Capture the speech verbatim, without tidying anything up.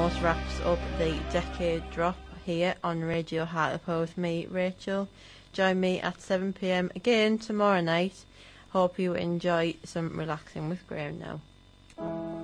almost wraps up the decade drop here on Radio Hartlepool with me, Rachel. Join me at seven p m again tomorrow night. Hope you enjoy some relaxing with Graham now.